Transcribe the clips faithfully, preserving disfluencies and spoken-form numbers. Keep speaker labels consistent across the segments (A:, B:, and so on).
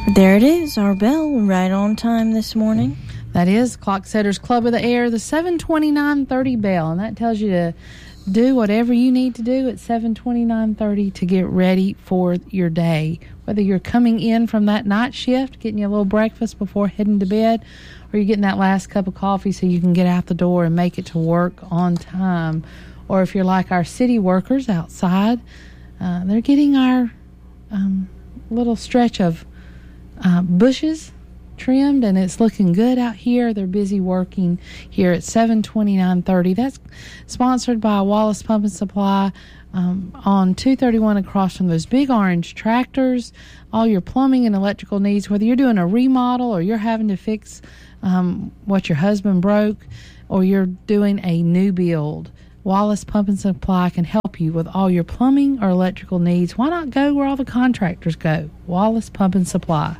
A: There it is, our bell, right on time this morning.
B: That is Clock Setters Club of the Air, the seven twenty-nine thirty bell, and that tells you to do whatever you need to do at seven twenty-nine thirty to get ready for your day. Whether you're coming in from that night shift, getting you a little breakfast before heading to bed, or you're getting that last cup of coffee so you can get out the door and make it to work on time. Or if you're like our city workers outside, uh, they're getting our um, little stretch of Uh, bushes trimmed, and it's looking good out here. They're busy working here at seven twenty-nine thirty. That's sponsored by Wallace Pump and Supply um, on two thirty-one across from those big orange tractors. All your plumbing and electrical needs, whether you're doing a remodel or you're having to fix um, what your husband broke, or you're doing a new build, Wallace Pump and Supply can help you with all your plumbing or electrical needs. Why not go where all the contractors go? Wallace Pump and Supply.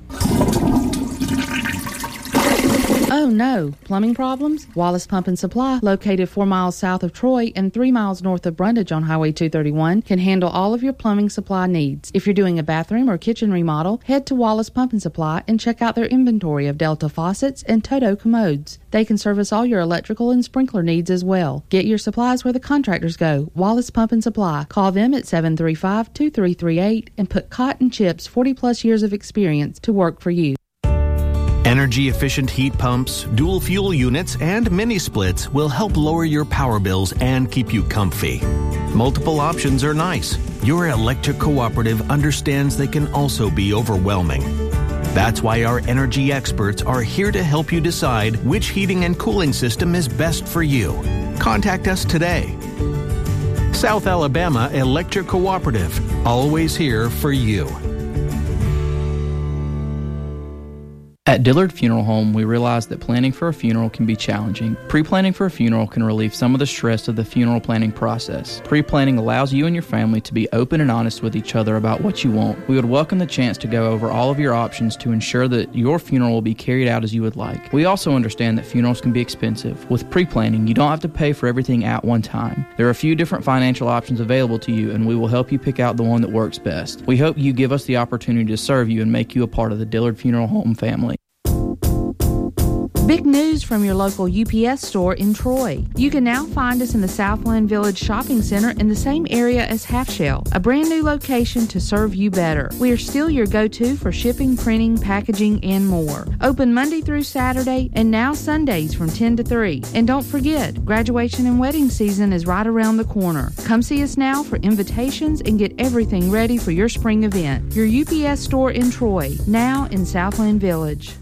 B: Oh no, plumbing problems? Wallace Pump and Supply, located four miles south of Troy and three miles north of Brundage on Highway two thirty-one, can handle all of your plumbing supply needs. If you're doing a bathroom or kitchen remodel, head to Wallace Pump and Supply and check out their inventory of Delta faucets and Toto commodes. They can service all your electrical and sprinkler needs as well. Get your supplies where the contractors go. Wallace Pump and Supply. Call them at seven three five, two three three eight and put Cotton Chip's forty plus years of experience to work for you.
C: Energy-efficient heat pumps, dual fuel units, and mini splits will help lower your power bills and keep you comfy. Multiple options are nice. Your electric cooperative understands they can also be overwhelming. That's why our energy experts are here to help you decide which heating and cooling system is best for you. Contact us today. South Alabama Electric Cooperative, always here for you.
D: At Dillard Funeral Home, we realize that planning for a funeral can be challenging. Pre-planning for a funeral can relieve some of the stress of the funeral planning process. Pre-planning allows you and your family to be open and honest with each other about what you want. We would welcome the chance to go over all of your options to ensure that your funeral will be carried out as you would like. We also understand that funerals can be expensive. With pre-planning, you don't have to pay for everything at one time. There are a few different financial options available to you, and we will help you pick out the one that works best. We hope you give us the opportunity to serve you and make you a part of the Dillard Funeral Home family.
B: Big news from your local U P S store in Troy. You can now find us in the Southland Village Shopping Center in the same area as Half Shell, a brand new location to serve you better. We are still your go-to for shipping, printing, packaging, and more. Open Monday through Saturday and now Sundays from ten to three. And don't forget, graduation and wedding season is right around the corner. Come see us now for invitations and get everything ready for your spring event. Your U P S store in Troy, now in Southland Village.